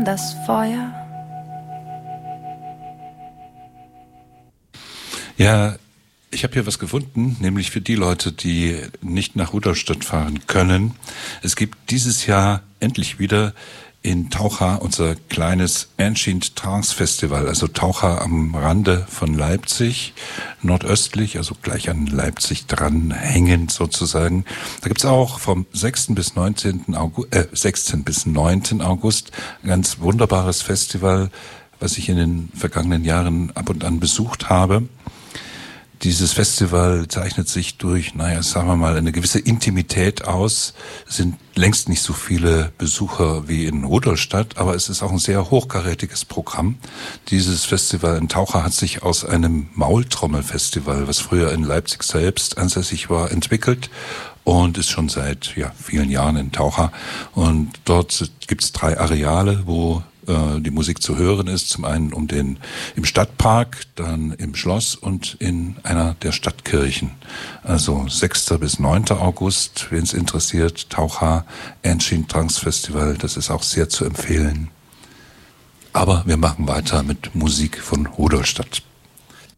um das Feuer. Ja, ich habe hier was gefunden, nämlich für die Leute, die nicht nach Rudolstadt fahren können. Es gibt dieses Jahr endlich wieder in Taucha unser kleines Ancient Trance Festival, also Taucha am Rande von Leipzig, nordöstlich, also gleich an Leipzig dran hängend sozusagen. Da gibt's auch vom 6. bis 9. August ein ganz wunderbares Festival, was ich in den vergangenen Jahren ab und an besucht habe. Dieses Festival zeichnet sich durch, sagen wir mal, eine gewisse Intimität aus. Es sind längst nicht so viele Besucher wie in Rudolstadt, aber es ist auch ein sehr hochkarätiges Programm. Dieses Festival in Taucha hat sich aus einem Maultrommelfestival, was früher in Leipzig selbst ansässig war, entwickelt und ist schon seit vielen Jahren in Taucha. Und dort gibt's 3 Areale, wo die Musik zu hören ist. Zum einen im Stadtpark, dann im Schloss und in einer der Stadtkirchen. Also 6. bis 9. August, wen es interessiert, Taucha Ancient Trance Festival, das ist auch sehr zu empfehlen. Aber wir machen weiter mit Musik von Rudolstadt.